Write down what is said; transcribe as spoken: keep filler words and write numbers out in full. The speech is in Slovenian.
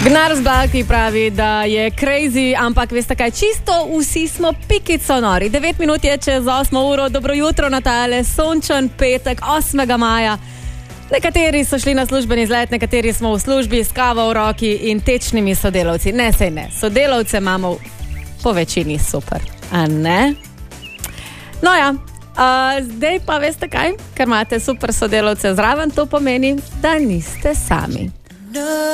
Gnarus Balki pravi, da je crazy, ampak veste kaj, čisto vsi smo pikico nori. devet minut je čez osmo uro, dobro jutro na tale sončen petek, osmega maja. Nekateri so šli na službeni izlet, nekateri smo v službi s kavo v roki in tečnimi sodelavci. Ne, sej ne, sodelavce imamo po večini super, a ne? No ja, uh, zdaj pa veste kaj, ker imate super sodelavce zraven, to pomeni, da niste sami.